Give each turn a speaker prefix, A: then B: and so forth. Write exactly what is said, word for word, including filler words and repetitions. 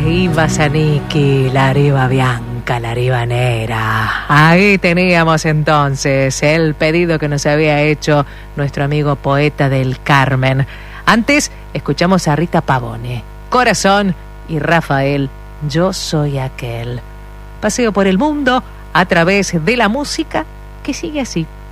A: Iva Zanicki, la riva bianca, la riva negra. Ahí teníamos entonces el pedido que nos había hecho nuestro amigo poeta del Carmen. Antes escuchamos a Rita Pavone, Corazón, y Rafael, Yo soy aquel. Paseo por el mundo a través de la música que sigue así.